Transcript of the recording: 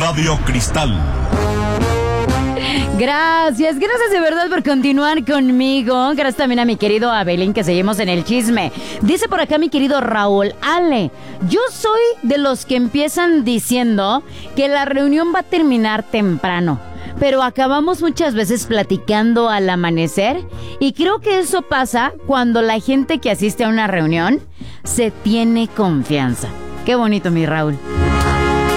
Radio Cristal. Gracias de verdad por continuar conmigo. Gracias también a mi querido Abelín, que seguimos en el chisme. Dice por acá mi querido Raúl: Ale, yo soy de los que empiezan diciendo que la reunión va a terminar temprano, pero acabamos muchas veces platicando al amanecer, y creo que eso pasa cuando la gente que asiste a una reunión se tiene confianza. Qué bonito, mi Raúl.